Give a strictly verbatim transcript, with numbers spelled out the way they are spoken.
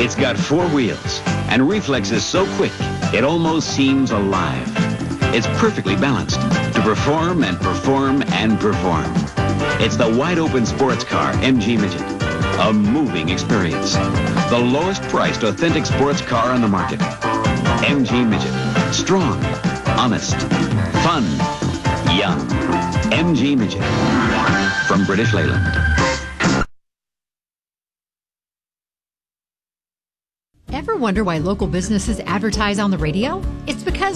It's got four wheels and reflexes so quick it almost seems alive. It's perfectly balanced to perform and perform and perform. It's the wide-open sports car M G Midget. A moving experience. The lowest priced authentic sports car on the market. M G Midget. Strong, honest, fun, young. M G Midget. From British Leyland. Ever wonder why local businesses advertise on the radio? It's because